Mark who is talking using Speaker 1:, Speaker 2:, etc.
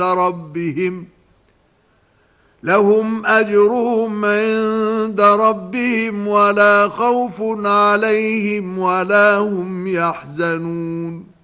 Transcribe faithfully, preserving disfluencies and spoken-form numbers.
Speaker 1: ربهم لهم أجرهم عند ربهم ولا خوف عليهم ولا هم يحزنون